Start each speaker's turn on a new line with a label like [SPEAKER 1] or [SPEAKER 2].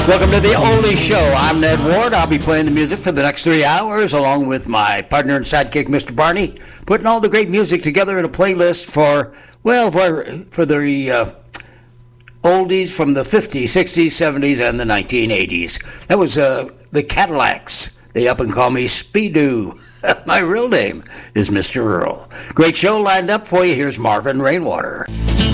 [SPEAKER 1] Welcome to the Oldie Show. I'm Ned Ward. I'll be playing the music for the next 3 hours along with my partner and sidekick, Mr. Barney, putting all the great music together in a playlist for the oldies from the 50s, 60s, 70s, and the 1980s. That was the Cadillacs. They up and call me Speedoo. My real name is Mr. Earl. Great show lined up for you. Here's Marvin Rainwater.